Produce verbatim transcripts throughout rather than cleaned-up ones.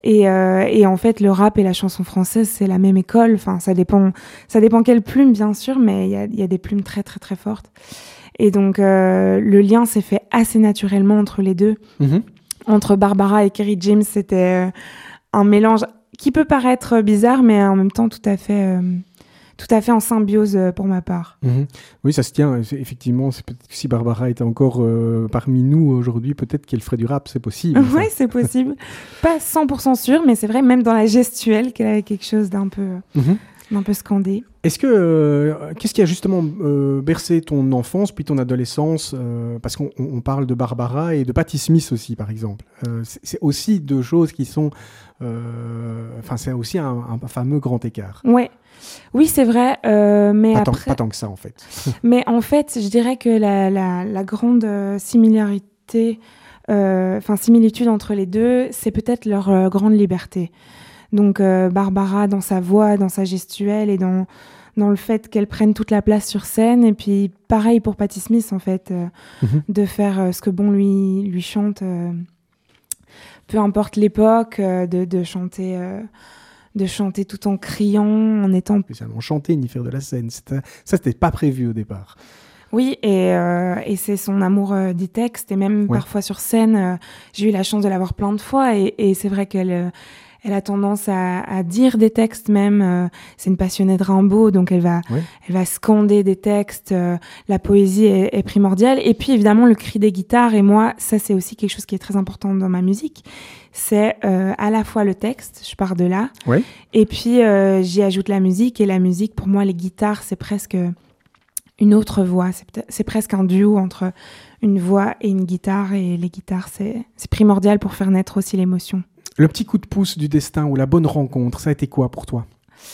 Et, euh, et en fait, le rap et la chanson française, c'est la même école. Enfin, ça dépend, ça dépend quelle plume, bien sûr, mais il y a, y a des plumes très, très, très fortes. Et donc, euh, le lien s'est fait assez naturellement entre les deux. Mm-hmm. Entre Barbara et Kerry James, c'était euh, un mélange qui peut paraître bizarre, mais en même temps tout à fait... Euh, tout à fait en symbiose euh, pour ma part. Mmh. Oui, ça se tient. C'est, effectivement, c'est peut-être que si Barbara était encore euh, parmi nous aujourd'hui, peut-être qu'elle ferait du rap, c'est possible. Oui, c'est possible. Pas cent pour cent sûr, mais c'est vrai, même dans la gestuelle, qu'elle avait quelque chose d'un peu, mmh. d'un peu scandé. Est-ce que, euh, qu'est-ce qui a justement euh, bercé ton enfance puis ton adolescence euh, parce qu'on on parle de Barbara et de Patti Smith aussi, par exemple. Euh, c'est, c'est aussi deux choses qui sont... Enfin, euh, c'est aussi un, un fameux grand écart. Ouais. Oui, c'est vrai, euh, mais pas, après... tant, pas tant que ça, en fait. Mais en fait, je dirais que la, la, la grande similarité, enfin euh, similitude entre les deux, c'est peut-être leur euh, grande liberté. Donc euh, Barbara, dans sa voix, dans sa gestuelle et dans, dans le fait qu'elle prenne toute la place sur scène. Et puis pareil pour Patti Smith, en fait, euh, mm-hmm. de faire euh, ce que bon lui, lui chante, euh, peu importe l'époque, euh, de, de chanter... Euh, de chanter tout en criant, en étant... Spécialement chanter ni faire de la scène. C'était... Ça, c'était pas prévu au départ. Oui, et, euh, et c'est son amour euh, des textes, et même ouais. parfois sur scène, euh, j'ai eu la chance de la voir plein de fois, et, et c'est vrai qu'elle euh, elle a tendance à, à dire des textes même. Euh, c'est une passionnée de Rimbaud, donc elle va, ouais. elle va scander des textes. Euh, la poésie est, est primordiale. Et puis évidemment, le cri des guitares, et moi, ça c'est aussi quelque chose qui est très important dans ma musique. C'est euh, à la fois le texte, je pars de là, ouais. et puis euh, j'y ajoute la musique, et la musique, pour moi, les guitares, c'est presque une autre voix, c'est, c'est presque un duo entre une voix et une guitare, et les guitares, c'est, c'est primordial pour faire naître aussi l'émotion. Le petit coup de pouce du destin ou la bonne rencontre, ça a été quoi pour toi ?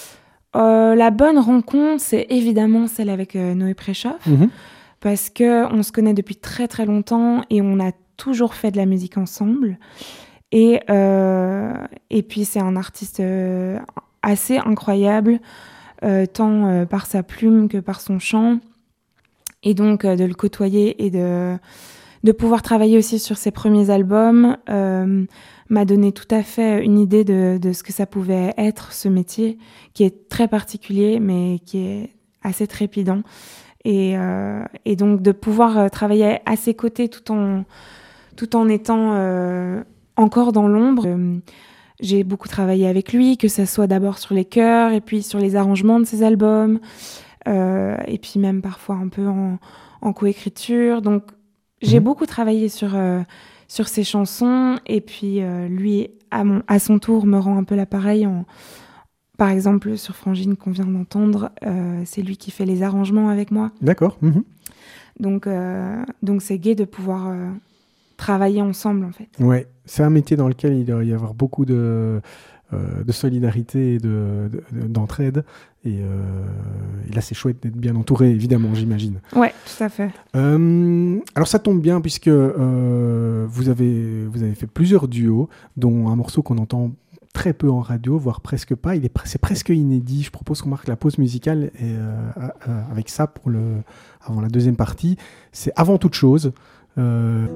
euh, La bonne rencontre, c'est évidemment celle avec euh, Noé Préchoff, mmh. parce qu'on se connaît depuis très très longtemps, et on a toujours fait de la musique ensemble. Et, euh, et puis c'est un artiste euh, assez incroyable, euh, tant euh, par sa plume que par son chant. Et donc euh, de le côtoyer et de, de pouvoir travailler aussi sur ses premiers albums euh, m'a donné tout à fait une idée de, de ce que ça pouvait être, ce métier, qui est très particulier, mais qui est assez trépidant. Et, euh, et donc de pouvoir travailler à ses côtés tout en, tout en étant... Euh, encore dans l'ombre. Euh, j'ai beaucoup travaillé avec lui, que ça soit d'abord sur les chœurs et puis sur les arrangements de ses albums, euh, et puis même parfois un peu en, en coécriture. Donc j'ai mmh. beaucoup travaillé sur, euh, sur ses chansons, et puis euh, lui, à, mon, à son tour, me rend un peu l'appareil. En, par exemple, sur Frangine qu'on vient d'entendre, euh, c'est lui qui fait les arrangements avec moi. D'accord. Mmh. Donc, euh, donc c'est gai de pouvoir... Euh, travailler ensemble, en fait. Ouais, c'est un métier dans lequel il doit y avoir beaucoup de, euh, de solidarité et de, de, d'entraide. Et, euh, et là, c'est chouette d'être bien entouré, évidemment, j'imagine. Ouais, tout à fait. Euh, alors, ça tombe bien, puisque euh, vous, avez, vous avez fait plusieurs duos, dont un morceau qu'on entend très peu en radio, voire presque pas. Il est, c'est presque inédit. Je propose qu'on marque la pause musicale et, euh, avec ça pour le, avant la deuxième partie. C'est Avant toute chose. Euh,